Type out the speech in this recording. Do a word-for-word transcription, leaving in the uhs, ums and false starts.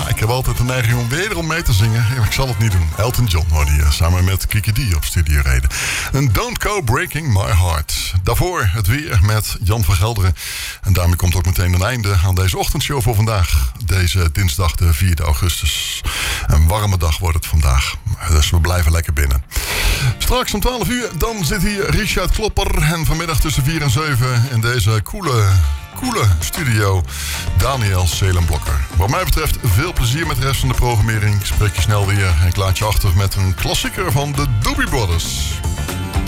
Ja, ik heb altijd de neiging om wederom mee te zingen. Ik zal het niet doen. Elton John hoorde je samen met Kiki D op Studio Reden. En Don't Go Breaking My Heart. Daarvoor het weer met Jan van Gelderen. En daarmee komt ook meteen een einde aan deze ochtendshow voor vandaag. Deze dinsdag de vierde augustus. Een warme dag wordt het vandaag. Dus we blijven lekker binnen. Straks om twaalf uur dan zit hier Richard Klopper. En vanmiddag tussen vier en zeven in deze coole... coole studio, Daniel Selenblokker. Wat mij betreft veel plezier met de rest van de programmering. Ik spreek je snel weer en ik laat je achter met een klassieker van de Doobie Brothers.